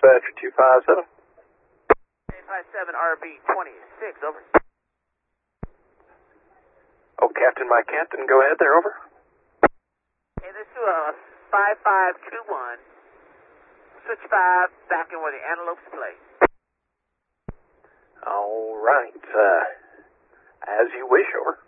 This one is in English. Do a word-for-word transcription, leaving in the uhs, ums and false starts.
Dispatcher two five seven. two five seven R B twenty-six, over. Oh, Captain, my captain, go ahead there, over. Hey, this is uh, five five two one. Switch five, back in where the antelopes play. All right. Uh, as you wish, over.